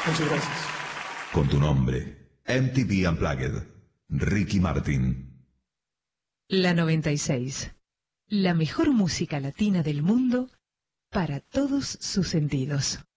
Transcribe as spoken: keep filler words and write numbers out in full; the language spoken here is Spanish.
Muchas gracias. Con tu nombre, M T V Unplugged, Ricky Martin. La noventa y seis. La mejor música latina del mundo para todos sus sentidos.